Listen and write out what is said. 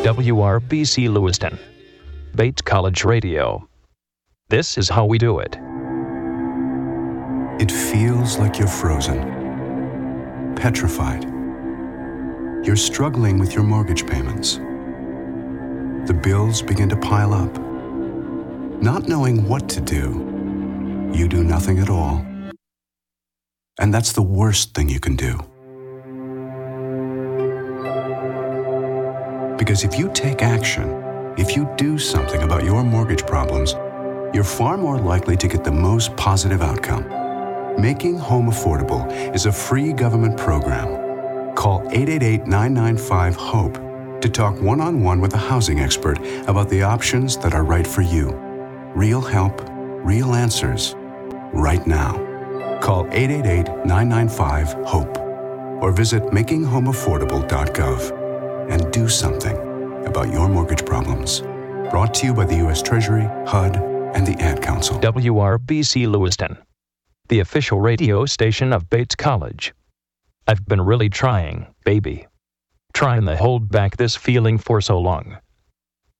WRBC Lewiston, Bates College Radio. This is how we do it. It feels like you're frozen, petrified. You're struggling with your mortgage payments. The bills begin to pile up. Not knowing what to do, you do nothing at all. And that's the worst thing you can do. Because if you take action, if you do something about your mortgage problems, you're far more likely to get the most positive outcome. Making Home Affordable is a free government program. Call 888-995-HOPE to talk one-on-one with a housing expert about the options that are right for you. Real help, real answers, right now. Call 888-995-HOPE or visit makinghomeaffordable.gov and do something about your mortgage problems. Brought to you by the U.S. Treasury, HUD, and the Ad Council. WRBC Lewiston, the official radio station of Bates College. I've been really trying, baby. Trying to hold back this feeling for so long.